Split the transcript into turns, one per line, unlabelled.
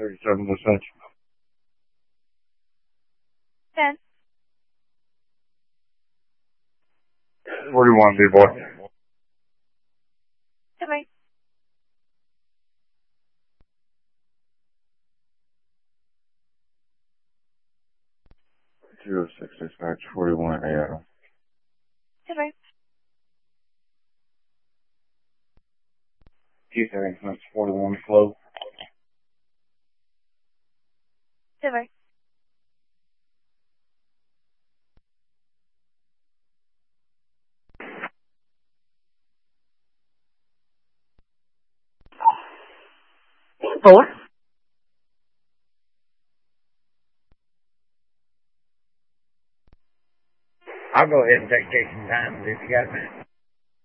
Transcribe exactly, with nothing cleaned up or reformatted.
thirty-seven percent.
ten.
forty-one, B-boy.
Sorry.
two oh six dispatch, forty-one, A L.
Sorry.
Two seconds, forty-one, flow.
Sorry.
Four.
I'll go ahead and take Jason time if you got a minute.